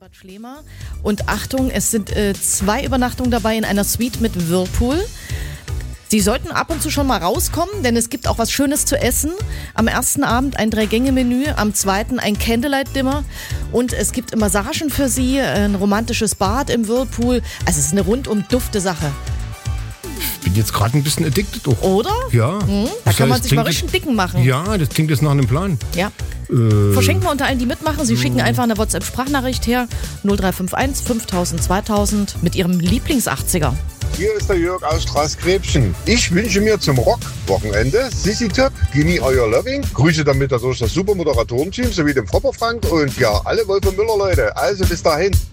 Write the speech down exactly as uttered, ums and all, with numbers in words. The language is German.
Bad Schlema. Und Achtung, es sind äh, zwei Übernachtungen dabei in einer Suite mit Whirlpool. Sie sollten ab und zu schon mal rauskommen, denn es gibt auch was Schönes zu essen. Am ersten Abend ein Drei-Gänge-Menü, am zweiten ein Candlelight-Dinner und es gibt Massagen für Sie, ein romantisches Bad im Whirlpool. Also es ist eine rundum dufte Sache. Ich bin jetzt gerade ein bisschen addicted. Auch. Oder? Ja. Hm, da Das kann man heißt, sich mal klingt richtig dicken machen. Ja, das klingt jetzt nach einem Plan. Ja. Äh, Verschenken wir unter allen, die mitmachen. Sie schicken einfach eine WhatsApp-Sprachnachricht her. null drei fünf eins fünftausend zweitausend mit Ihrem Lieblings-achtziger. Hier ist der Jörg aus Straßgräbchen. Ich wünsche mir zum Rock-Wochenende Sissi Top, Gimme Euer Loving. Grüße damit natürlich das Supermoderatorenteam sowie dem Fopper Frank und ja, alle Wolfe Müller-Leute. Also bis dahin.